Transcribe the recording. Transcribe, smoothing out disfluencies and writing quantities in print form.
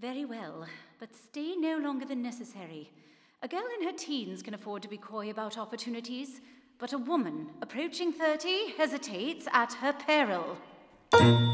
Very well, but stay no longer than necessary. A girl in her teens can afford to be coy about opportunities, but a woman approaching 30 hesitates at her peril.